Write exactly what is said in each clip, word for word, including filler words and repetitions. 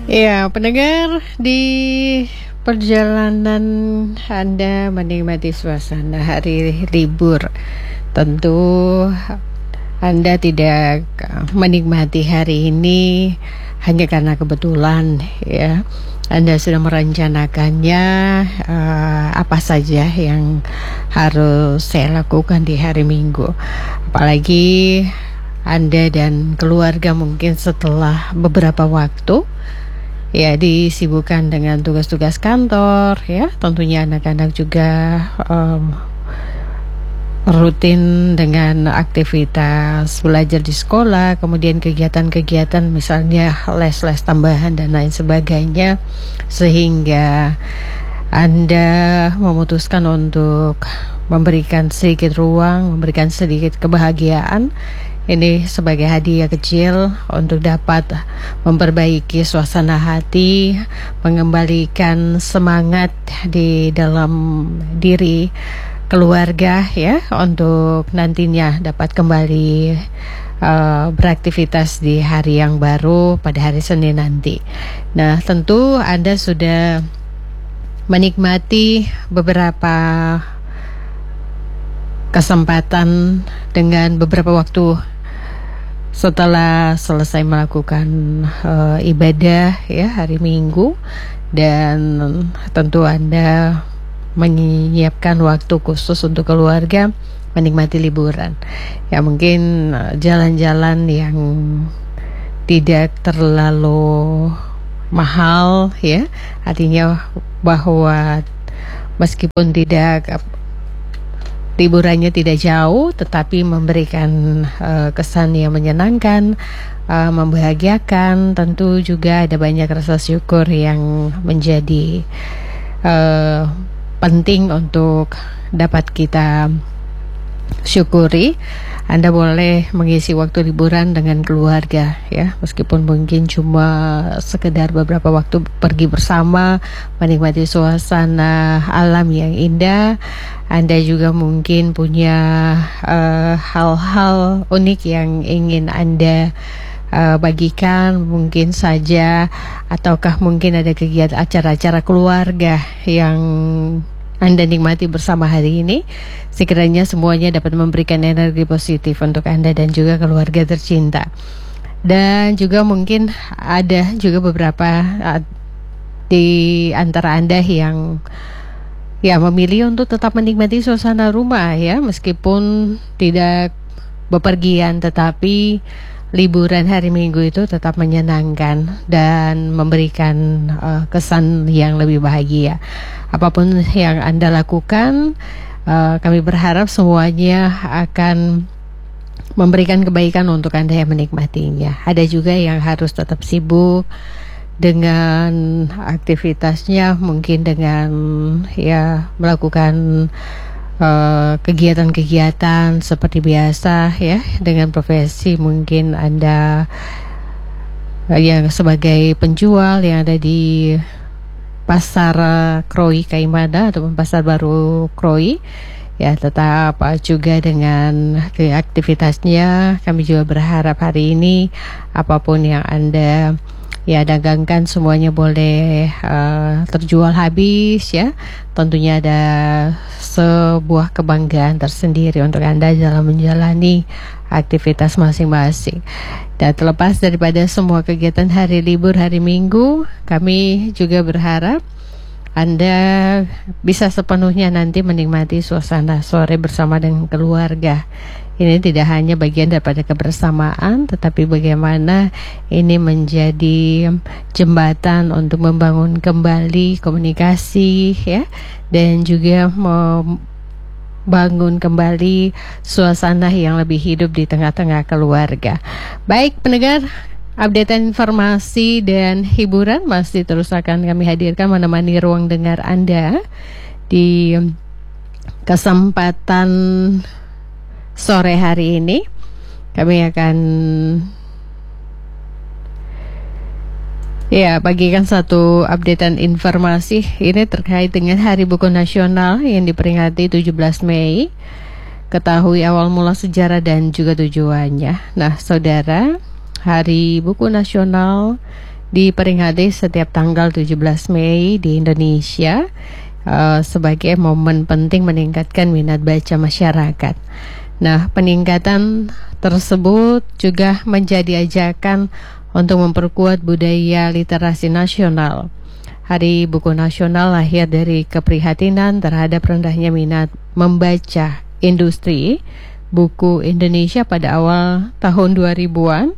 Ya, pendengar, di perjalanan Anda menikmati suasana hari libur, tentu Anda tidak menikmati hari ini hanya karena kebetulan, ya. Anda sudah merencanakannya, uh, apa saja yang harus saya lakukan di hari Minggu. Apalagi Anda dan keluarga mungkin setelah beberapa waktu ya disibukkan dengan tugas-tugas kantor, ya. Tentunya anak-anak juga um, rutin dengan aktivitas belajar di sekolah, kemudian kegiatan-kegiatan misalnya les-les tambahan dan lain sebagainya, sehingga Anda memutuskan untuk memberikan sedikit ruang, memberikan sedikit kebahagiaan ini sebagai hadiah kecil untuk dapat memperbaiki suasana hati, mengembalikan semangat di dalam diri keluarga, ya, untuk nantinya dapat kembali uh, beraktivitas di hari yang baru pada hari Senin nanti. Nah, tentu Anda sudah menikmati beberapa kesempatan dengan beberapa waktu setelah selesai melakukan uh, ibadah, ya, hari Minggu, dan tentu Anda menyiapkan waktu khusus untuk keluarga menikmati liburan. Ya, mungkin jalan-jalan yang tidak terlalu mahal, ya. Artinya bahwa meskipun tidak liburannya tidak jauh, tetapi memberikan uh, kesan yang menyenangkan, uh, membahagiakan. Tentu juga ada banyak rasa syukur yang menjadi uh, penting untuk dapat kita syukuri. Anda boleh mengisi waktu liburan dengan keluarga, ya, meskipun mungkin cuma sekedar beberapa waktu pergi bersama, menikmati suasana alam yang indah. Anda juga mungkin punya uh, hal-hal unik yang ingin Anda Uh, bagikan mungkin saja, ataukah mungkin ada kegiatan acara-acara keluarga yang Anda nikmati bersama hari ini. Sekiranya semuanya dapat memberikan energi positif untuk Anda dan juga keluarga tercinta. Dan juga mungkin ada juga beberapa uh, di antara Anda yang ya memilih untuk tetap menikmati suasana rumah, ya, meskipun tidak bepergian, tetapi liburan hari Minggu itu tetap menyenangkan dan memberikan uh, kesan yang lebih bahagia. Apapun yang Anda lakukan, uh, kami berharap semuanya akan memberikan kebaikan untuk Anda yang menikmatinya. Ada juga yang harus tetap sibuk dengan aktivitasnya, mungkin dengan ya melakukan Uh, kegiatan-kegiatan seperti biasa, ya, dengan profesi mungkin Anda uh, yang sebagai penjual yang ada di pasar uh, Kroi Kaimana ataupun pasar baru Kroi, ya, tetap uh, juga dengan aktivitasnya. Kami juga berharap hari ini apapun yang Anda ya dagangkan semuanya boleh uh, terjual habis, ya. Tentunya ada sebuah kebanggaan tersendiri untuk Anda dalam menjalani aktivitas masing-masing. Dan terlepas daripada semua kegiatan hari libur hari Minggu, kami juga berharap Anda bisa sepenuhnya nanti menikmati suasana sore bersama dengan keluarga. Ini tidak hanya bagian daripada kebersamaan, tetapi bagaimana ini menjadi jembatan untuk membangun kembali komunikasi, ya, dan juga membangun kembali suasana yang lebih hidup di tengah-tengah keluarga. Baik, pendengar, updatean informasi dan hiburan masih terus akan kami hadirkan menemani ruang dengar Anda di kesempatan sore hari ini. Kami akan ya bagikan satu updatean informasi ini terkait dengan Hari Buku Nasional yang diperingati tujuh belas Mei. Ketahui awal mula sejarah dan juga tujuannya. Nah, saudara, Hari Buku Nasional diperingati setiap tanggal tujuh belas Mei di Indonesia uh, sebagai momen penting meningkatkan minat baca masyarakat. Nah, peningkatan tersebut juga menjadi ajakan untuk memperkuat budaya literasi nasional. Hari Buku Nasional lahir dari keprihatinan terhadap rendahnya minat membaca industri buku Indonesia pada awal tahun dua ribuan.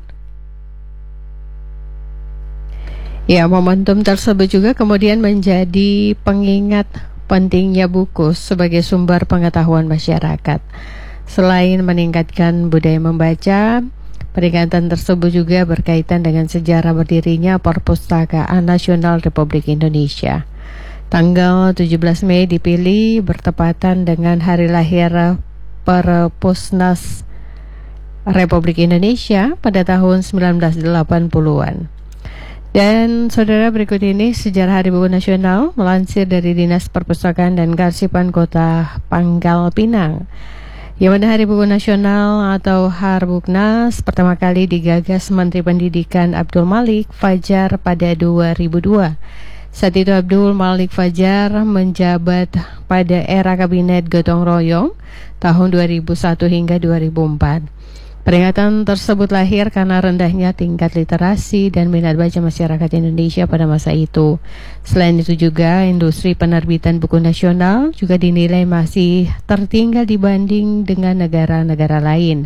Ya, momentum tersebut juga kemudian menjadi pengingat pentingnya buku sebagai sumber pengetahuan masyarakat. Selain meningkatkan budaya membaca, peringatan tersebut juga berkaitan dengan sejarah berdirinya Perpustakaan Nasional Republik Indonesia. Tanggal tujuh belas Mei dipilih bertepatan dengan hari lahir Perpusnas Republik Indonesia pada tahun sembilan belas delapan puluhan. Dan saudara, berikut ini sejarah Hari Buku Nasional melansir dari Dinas Perpustakaan dan Kearsipan Kota Pangkal Pinang. Yang mana Hari Buku Nasional atau Harbuknas pertama kali digagas Menteri Pendidikan Abdul Malik Fajar pada dua ribu dua. Saat itu Abdul Malik Fajar menjabat pada era Kabinet Gotong Royong tahun dua ribu satu hingga dua ribu empat. Peringatan tersebut lahir karena rendahnya tingkat literasi dan minat baca masyarakat Indonesia pada masa itu. Selain itu juga industri penerbitan buku nasional juga dinilai masih tertinggal dibanding dengan negara-negara lain.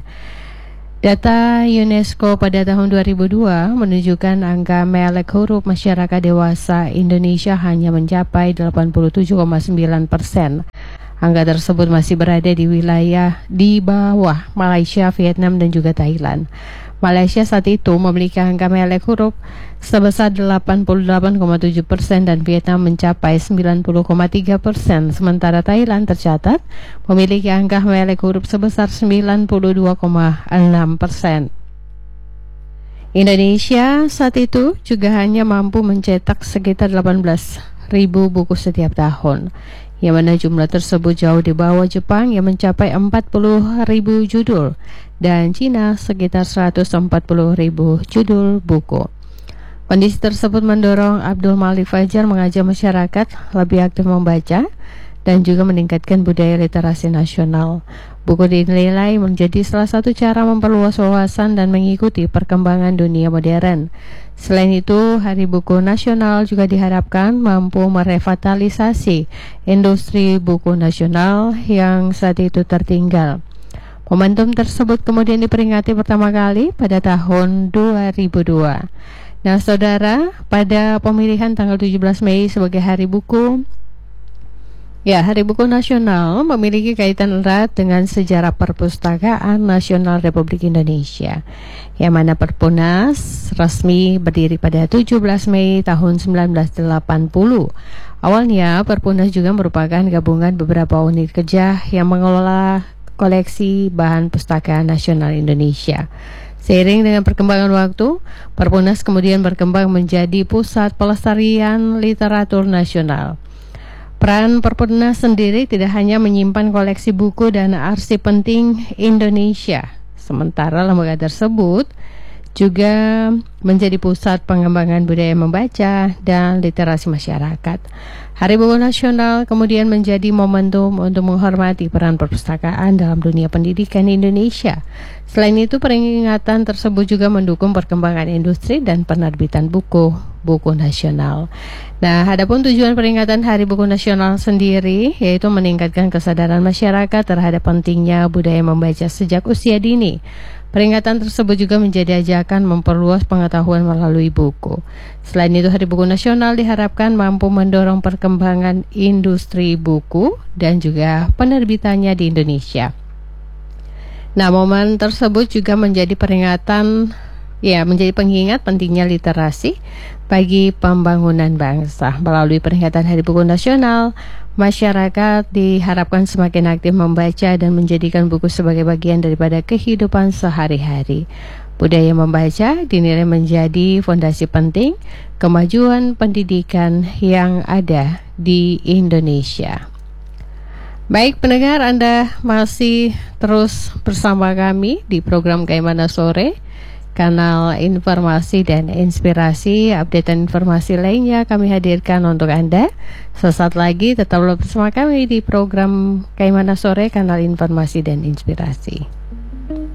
Data UNESCO pada tahun dua ribu dua menunjukkan angka melek huruf masyarakat dewasa Indonesia hanya mencapai delapan puluh tujuh koma sembilan persen. Angka tersebut masih berada di wilayah di bawah Malaysia, Vietnam, dan juga Thailand. Malaysia saat itu memiliki angka melek huruf sebesar delapan puluh delapan koma tujuh persen dan Vietnam mencapai sembilan puluh koma tiga persen. Sementara Thailand tercatat memiliki angka melek huruf sebesar sembilan puluh dua koma enam persen. Indonesia saat itu juga hanya mampu mencetak sekitar delapan belas ribu buku setiap tahun, yang mana jumlah tersebut jauh di bawah Jepang yang mencapai empat puluh ribu judul dan Cina sekitar seratus empat puluh ribu judul buku. Kondisi tersebut mendorong Abdul Malik Fajar mengajak masyarakat lebih aktif membaca dan juga meningkatkan budaya literasi nasional. Buku dinilai menjadi salah satu cara memperluas wawasan dan mengikuti perkembangan dunia modern. Selain itu, Hari Buku Nasional juga diharapkan mampu merevitalisasi industri buku nasional yang saat itu tertinggal. Momentum tersebut kemudian diperingati pertama kali pada tahun dua ribu dua. Nah, saudara, pada pemilihan tanggal tujuh belas Mei sebagai Hari Buku, ya, Hari Buku Nasional memiliki kaitan erat dengan sejarah Perpustakaan Nasional Republik Indonesia, yang mana Perpunas resmi berdiri pada tujuh belas Mei tahun sembilan belas delapan puluh. Awalnya, Perpunas juga merupakan gabungan beberapa unit kerja yang mengelola koleksi bahan pustakaan nasional Indonesia. Seiring dengan perkembangan waktu, Perpunas kemudian berkembang menjadi pusat pelestarian literatur nasional. Peran Perpunas sendiri tidak hanya menyimpan koleksi buku dan arsip penting Indonesia, sementara lembaga tersebut juga menjadi pusat pengembangan budaya membaca dan literasi masyarakat. Hari Buku Nasional kemudian menjadi momentum untuk menghormati peran perpustakaan dalam dunia pendidikan Indonesia. Selain itu, peringatan tersebut juga mendukung perkembangan industri dan penerbitan buku buku nasional. Nah, adapun tujuan peringatan Hari Buku Nasional sendiri yaitu meningkatkan kesadaran masyarakat terhadap pentingnya budaya membaca sejak usia dini. Peringatan tersebut juga menjadi ajakan memperluas pengetahuan melalui buku. Selain itu, Hari Buku Nasional diharapkan mampu mendorong perkembangan industri buku dan juga penerbitannya di Indonesia. Nah, momen tersebut juga menjadi peringatan, ya, menjadi pengingat pentingnya literasi bagi pembangunan bangsa. Melalui peringatan Hari Buku Nasional, masyarakat diharapkan semakin aktif membaca dan menjadikan buku sebagai bagian daripada kehidupan sehari-hari. Budaya membaca dinilai menjadi fondasi penting kemajuan pendidikan yang ada di Indonesia. Baik pendengar, Anda masih terus bersama kami di program Kaimana Sore kanal informasi dan inspirasi. Updatean informasi lainnya kami hadirkan untuk Anda. Sesaat lagi tetaplah bersama kami di program Kaimana Sore, kanal informasi dan inspirasi.